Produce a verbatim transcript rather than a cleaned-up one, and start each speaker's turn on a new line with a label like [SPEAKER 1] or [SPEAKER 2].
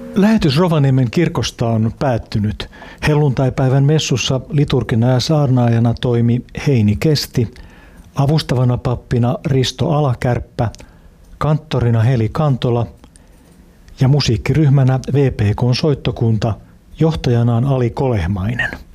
[SPEAKER 1] Lähetys Rovaniemen kirkosta on päättynyt. Helluntaipäivän messussa liturgina ja saarnaajana toimi Heini Kesti, avustavana pappina Risto Alakärppä, kanttorina Heli Kantola ja musiikkiryhmänä V P K:n soittokunta, johtajanaan Ali Kolehmainen.